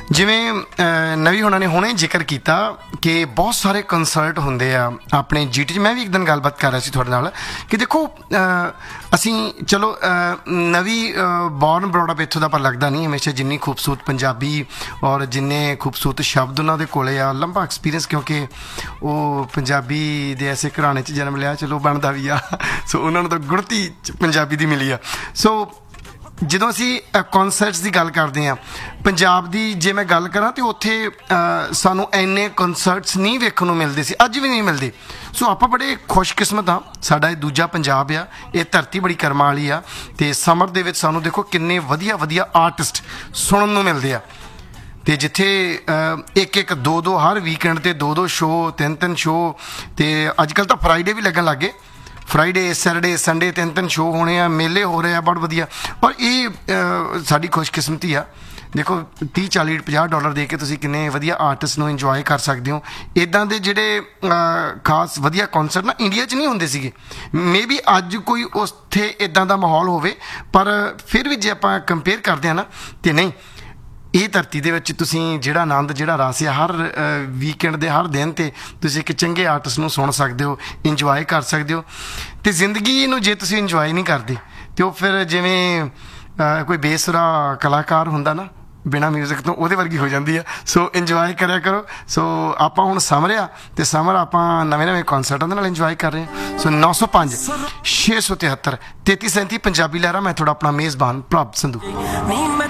ਜਿਵੇਂ ਨਵੀ ਹੋਣਾ ਨੇ ਹੁਣੇ ਜ਼ਿਕਰ ਕੀਤਾ ਕਿ ਬਹੁਤ ਸਾਰੇ ਕੰਸਰਟ ਹੁੰਦੇ ਆ ਆਪਣੇ GT 'ਚ। ਮੈਂ ਵੀ ਇੱਕ ਦਿਨ ਗੱਲਬਾਤ ਕਰ ਰਿਹਾ ਸੀ ਤੁਹਾਡੇ ਨਾਲ ਕਿ ਦੇਖੋ ਅਸੀਂ ਚਲੋ ਨਵੀ ਬੌਰਨ ਬਰੋਡ ਅਪ ਇੱਥੋਂ ਦਾ ਪਰ ਲੱਗਦਾ ਨਹੀਂ ਹਮੇਸ਼ਾ ਜਿੰਨੀ ਖੂਬਸੂਰਤ ਪੰਜਾਬੀ ਔਰ ਜਿੰਨੇ ਖੂਬਸੂਰਤ ਸ਼ਬਦ ਉਹਨਾਂ ਦੇ ਕੋਲੇ ਆ, ਲੰਬਾ ਐਕਸਪੀਰੀਅੰਸ ਕਿਉਂਕਿ ਉਹ ਪੰਜਾਬੀ ਦੇ ਐਸੇ ਘਰਾਣੇ 'ਚ ਜਨਮ ਲਿਆ, ਚਲੋ ਬਣਦਾ ਵੀ ਆ। ਸੋ ਉਹਨਾਂ ਨੂੰ ਤਾਂ ਗੁੜਤੀ ਪੰਜਾਬੀ ਦੀ ਮਿਲੀ ਆ। ਸੋ ਜਦੋਂ ਅਸੀਂ ਕੌਂਸਰਟਸ ਦੀ ਗੱਲ ਕਰਦੇ ਹਾਂ ਪੰਜਾਬ ਦੀ, ਜੇ ਮੈਂ ਗੱਲ ਕਰਾਂ ਤਾਂ ਉੱਥੇ ਸਾਨੂੰ ਇੰਨੇ ਕੌਂਸਰਟਸ ਨਹੀਂ ਵੇਖਣ ਨੂੰ ਮਿਲਦੇ ਸੀ, ਅੱਜ ਵੀ ਨਹੀਂ ਮਿਲਦੇ। ਸੋ ਆਪਾਂ ਬੜੇ ਖੁਸ਼ਕਿਸਮਤ ਹਾਂ, ਸਾਡਾ ਇਹ ਦੂਜਾ ਪੰਜਾਬ ਆ, ਇਹ ਧਰਤੀ ਬੜੀ ਕਰਮਾਂ ਵਾਲੀ ਆ। ਅਤੇ ਸਮਰ ਦੇ ਵਿੱਚ ਸਾਨੂੰ ਦੇਖੋ ਕਿੰਨੇ ਵਧੀਆ ਵਧੀਆ ਆਰਟਿਸਟ ਸੁਣਨ ਨੂੰ ਮਿਲਦੇ ਆ। ਅਤੇ ਜਿੱਥੇ ਇੱਕ ਇੱਕ ਦੋ ਦੋ ਹਰ ਵੀਕਐਂਡ 'ਤੇ ਦੋ ਦੋ ਸ਼ੋਅ, ਤਿੰਨ ਤਿੰਨ ਸ਼ੋਅ, ਅਤੇ ਅੱਜ ਕੱਲ੍ਹ ਤਾਂ ਫਰਾਈਡੇ ਵੀ ਲੱਗਣ ਲੱਗ ਗਏ। ਫਰਾਈਡੇ, ਸੈਟਰਡੇ, ਸੰਡੇ ਤਿੰਨ ਤਿੰਨ ਸ਼ੋਅ ਹੋਣੇ ਆ, ਮੇਲੇ ਹੋ ਰਹੇ ਆ ਬਹੁਤ ਵਧੀਆ। ਔਰ ਇਹ ਸਾਡੀ ਖੁਸ਼ਕਿਸਮਤੀ ਆ। ਦੇਖੋ 30, 40, $50 ਦੇ ਕੇ ਤੁਸੀਂ ਕਿੰਨੇ ਵਧੀਆ ਆਰਟਿਸਟ ਨੂੰ ਇੰਜੋਏ ਕਰ ਸਕਦੇ ਹੋ। ਇੱਦਾਂ ਦੇ ਜਿਹੜੇ ਖਾਸ ਵਧੀਆ ਕੌਂਸਰਟ ਨਾ ਇੰਡੀਆ 'ਚ ਨਹੀਂ ਹੁੰਦੇ ਸੀਗੇ। ਮੇ ਬੀ ਅੱਜ ਕੋਈ ਉੱਥੇ ਇੱਦਾਂ ਦਾ ਮਾਹੌਲ ਹੋਵੇ, ਪਰ ਫਿਰ ਵੀ ਜੇ ਆਪਾਂ ਕੰਪੇਅਰ ਕਰਦੇ ਹਾਂ ਨਾ, ਅਤੇ ਨਹੀਂ, ਇਹ ਧਰਤੀ ਦੇ ਵਿੱਚ ਤੁਸੀਂ ਜਿਹੜਾ ਆਨੰਦ, ਜਿਹੜਾ ਰਸ ਆ, ਹਰ ਵੀਕਐਂਡ ਦੇ ਹਰ ਦਿਨ 'ਤੇ ਤੁਸੀਂ ਇੱਕ ਚੰਗੇ ਆਰਟਿਸਟ ਨੂੰ ਸੁਣ ਸਕਦੇ ਹੋ, ਇੰਜੋਏ ਕਰ ਸਕਦੇ ਹੋ। ਅਤੇ ਜ਼ਿੰਦਗੀ ਨੂੰ ਜੇ ਤੁਸੀਂ ਇੰਜੋਏ ਨਹੀਂ ਕਰਦੇ ਤਾਂ ਉਹ ਫਿਰ ਜਿਵੇਂ ਕੋਈ ਬੇਸੁਰਾ ਕਲਾਕਾਰ ਹੁੰਦਾ ਨਾ ਬਿਨਾਂ ਮਿਊਜ਼ਿਕ ਤੋਂ, ਉਹਦੇ ਵਰਗੀ ਹੋ ਜਾਂਦੀ ਆ। ਸੋ ਇੰਜੋਏ ਕਰਿਆ ਕਰੋ। ਸੋ ਆਪਾਂ ਹੁਣ ਸਮਰ ਆ, ਅਤੇ ਸਮਰ ਆਪਾਂ ਨਵੇਂ ਨਵੇਂ ਕੌਂਸਰਟਾਂ ਦੇ ਨਾਲ ਇੰਜੋਏ ਕਰ ਰਹੇ ਹਾਂ। ਸੋ 905 673 3337 ਪੰਜਾਬੀ ਲਹਿਰਾ। ਮੈਂ ਤੁਹਾਡਾ ਆਪਣਾ ਮੇਜ਼ਬਾਨ ਪ੍ਰਭ ਸੰਧੂ।